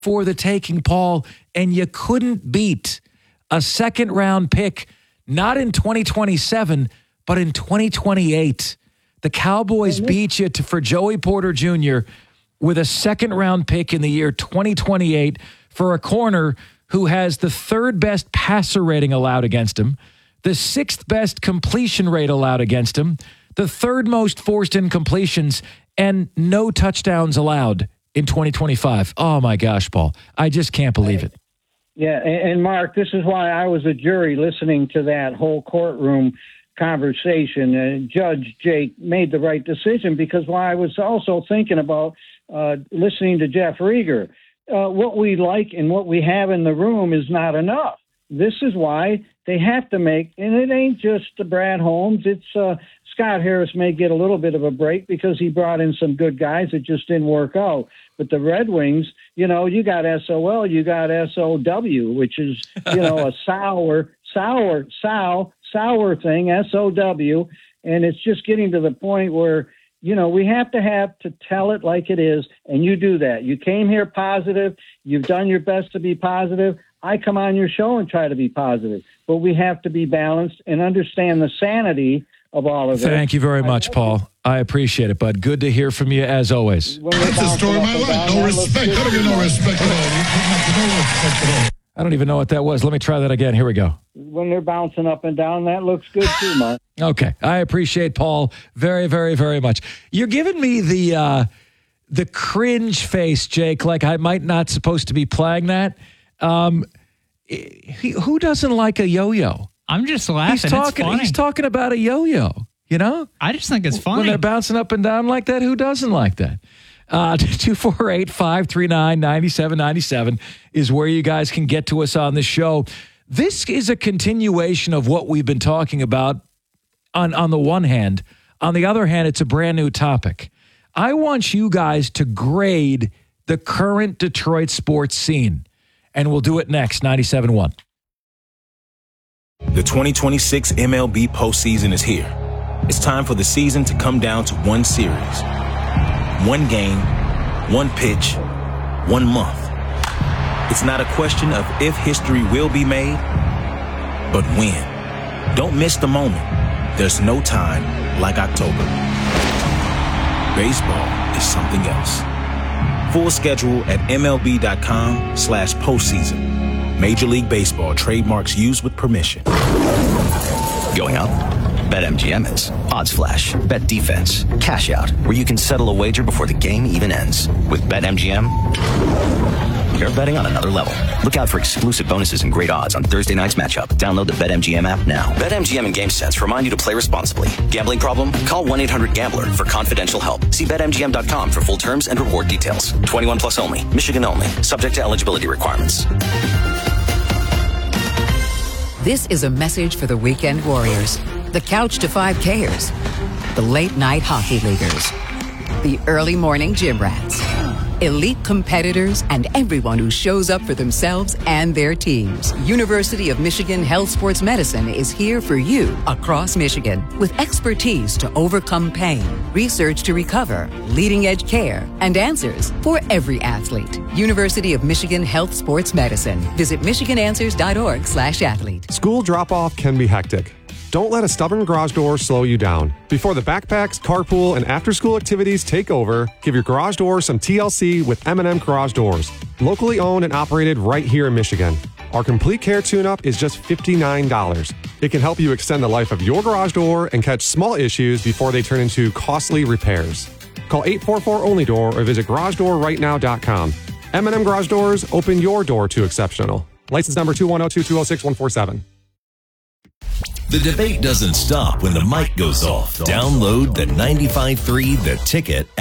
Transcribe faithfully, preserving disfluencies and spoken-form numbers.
for the taking, Paul, and you couldn't beat a second-round pick, not in twenty twenty-seven, but in twenty twenty-eight. The Cowboys beat you to, for Joey Porter Junior with a second-round pick in the year twenty twenty-eight for a corner who has the third-best passer rating allowed against him, the sixth-best completion rate allowed against him, the third most forced incompletions, and no touchdowns allowed in twenty twenty-five. Oh, my gosh, Paul. I just can't believe it. Yeah, and, and Mark, this is why I was a jury listening to that whole courtroom conversation. Uh, Judge Jake made the right decision, because while I was also thinking about uh, listening to Jeff Rieger, uh, what we like and what we have in the room is not enough. This is why they have to make, and it ain't just the Brad Holmes, it's uh, Scott Harris may get a little bit of a break because he brought in some good guys that just didn't work out. But the Red Wings, you know, you got S O L, you got S O W, which is, you know, a sour, sour, sour, sour thing, S O W. And it's just getting to the point where, you know, we have to have to tell it like it is. And you do that. You came here positive. You've done your best to be positive. I come on your show and try to be positive. But we have to be balanced and understand the sanity of all of it. Thank you very much, Paul. I appreciate it, bud. Good to hear from you as always. That's the story of my life. No respect. I don't get no respect at all. No respect at all. I don't even know what that was. Let me try that again. Here we go. When they're bouncing up and down, that looks good too, Mark. Okay. I appreciate Paul very, very, very much. You're giving me the uh, the cringe face, Jake, like I might not supposed to be playing that. Um, he, who doesn't like a yo-yo? I'm just laughing. He's talking, it's funny. he's talking about a yo-yo, you know? I just think it's funny. When they're bouncing up and down like that, who doesn't like that? Uh, two four eight, five three nine, nine seven nine seven is where you guys can get to us on the show. This is a continuation of what we've been talking about on, on the one hand. On the other hand, it's a brand new topic. I want you guys to grade the current Detroit sports scene, and we'll do it next, ninety-seven point one. The twenty twenty-six M L B postseason is here. It's time for the season to come down to one series. One game, one pitch, one month. It's not a question of if history will be made, but when. Don't miss the moment. There's no time like October. Baseball is something else. Full schedule at MLB.com slash postseason. Major League Baseball trademarks used with permission. Going up? BetMGM is. Odds Flash, Bet Defense, Cash Out, where you can settle a wager before the game even ends. With BetMGM, you're betting on another level. Look out for exclusive bonuses and great odds on Thursday night's matchup. Download the BetMGM app now. BetMGM and GameSense remind you to play responsibly. Gambling problem? Call one eight hundred gambler for confidential help. See Bet M G M dot com for full terms and reward details. twenty-one plus only. Michigan only. Subject to eligibility requirements. This is a message for the weekend warriors, the couch to five Kers, the late night hockey leaguers, the early morning gym rats, elite competitors, and everyone who shows up for themselves and their teams. University of Michigan Health Sports Medicine is here for you across Michigan with expertise to overcome pain, research to recover, leading edge care, and answers for every athlete. University of Michigan Health Sports Medicine. Visit michigan answers dot org slash athlete. School drop-off can be hectic. Don't let a stubborn garage door slow you down. Before the backpacks, carpool, and after-school activities take over, give your garage door some T L C with M and M Garage Doors. Locally owned and operated right here in Michigan. Our complete care tune-up is just fifty-nine dollars. It can help you extend the life of your garage door and catch small issues before they turn into costly repairs. Call eight four four only door or visit garage door right now dot com. M and M Garage Doors, open your door to exceptional. License number two one zero two two zero six one four seven. The debate doesn't stop when the mic goes off. Download the ninety-five point three The Ticket